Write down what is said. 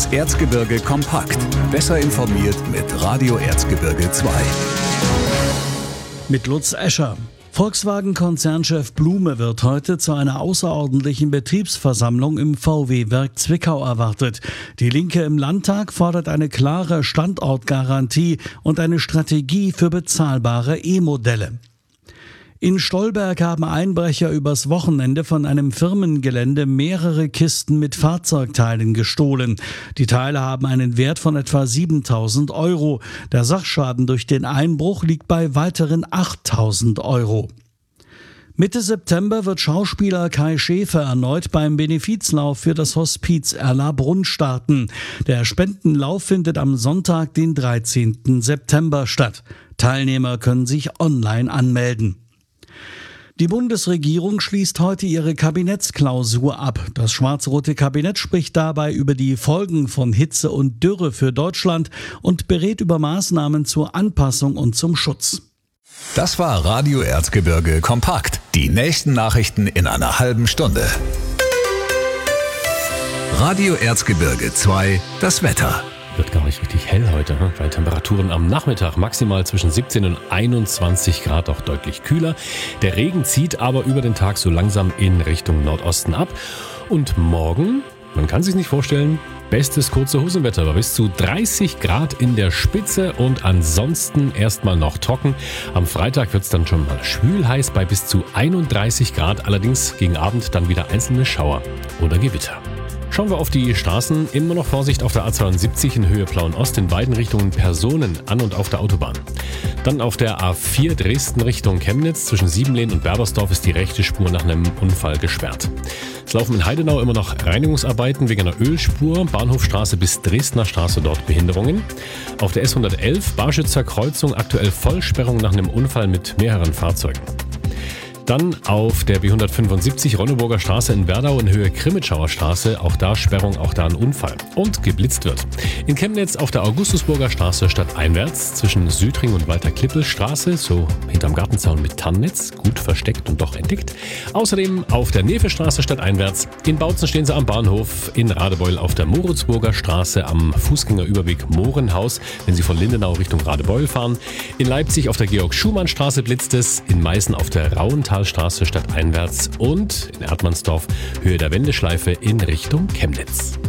Erzgebirge kompakt. Besser informiert mit Radio Erzgebirge 2. Mit Lutz Escher. Volkswagen-Konzernchef Blume wird heute zu einer außerordentlichen Betriebsversammlung im VW-Werk Zwickau erwartet. Die Linke im Landtag fordert eine klare Standortgarantie und eine Strategie für bezahlbare E-Modelle. In Stolberg haben Einbrecher übers Wochenende von einem Firmengelände mehrere Kisten mit Fahrzeugteilen gestohlen. Die Teile haben einen Wert von etwa 7.000 Euro. Der Sachschaden durch den Einbruch liegt bei weiteren 8.000 Euro. Mitte September wird Schauspieler Kai Schäfer erneut beim Benefizlauf für das Hospiz Erlabrunn starten. Der Spendenlauf findet am Sonntag, den 13. September statt. Teilnehmer können sich online anmelden. Die Bundesregierung schließt heute ihre Kabinettsklausur ab. Das schwarz-rote Kabinett spricht dabei über die Folgen von Hitze und Dürre für Deutschland und berät über Maßnahmen zur Anpassung und zum Schutz. Das war Radio Erzgebirge kompakt. Die nächsten Nachrichten in einer halben Stunde. Radio Erzgebirge 2, das Wetter. Wird gar nicht richtig hell heute, bei Temperaturen am Nachmittag maximal zwischen 17 und 21 Grad, auch deutlich kühler. Der Regen zieht aber über den Tag so langsam in Richtung Nordosten ab. Und morgen, man kann sich nicht vorstellen, bestes kurze Hosenwetter bei bis zu 30 Grad in der Spitze und ansonsten erstmal noch trocken. Am Freitag wird es dann schon mal schwül heiß bei bis zu 31 Grad, allerdings gegen Abend dann wieder einzelne Schauer oder Gewitter. Schauen wir auf die Straßen. Immer noch Vorsicht auf der A72 in Höhe Plauen-Ost in beiden Richtungen Personen an und auf der Autobahn. Dann auf der A4 Dresden Richtung Chemnitz zwischen Siebenlehn und Berbersdorf ist die rechte Spur nach einem Unfall gesperrt. Es laufen in Heidenau immer noch Reinigungsarbeiten wegen einer Ölspur. Bahnhofstraße bis Dresdner Straße dort Behinderungen. Auf der S111 Barschützer Kreuzung aktuell Vollsperrung nach einem Unfall mit mehreren Fahrzeugen. Dann auf der B175 Ronneburger Straße in Werdau in Höhe Krimitschauer Straße, auch da Sperrung, auch da ein Unfall. Und geblitzt wird. In Chemnitz auf der Augustusburger Straße stadteinwärts zwischen Südring und Walter-Klippel-Straße, so hinterm Gartenzaun mit Tannennetz, gut versteckt und doch entdeckt. Außerdem auf der Nevestraße stadteinwärts. In Bautzen stehen sie am Bahnhof, in Radebeul auf der Moritzburger Straße am Fußgängerüberweg Mohrenhaus, wenn Sie von Lindenau Richtung Radebeul fahren. In Leipzig auf der Georg-Schumann-Straße blitzt es, in Meißen auf der Rauentalstraße stadteinwärts und in Erdmannsdorf Höhe der Wendeschleife in Richtung Chemnitz.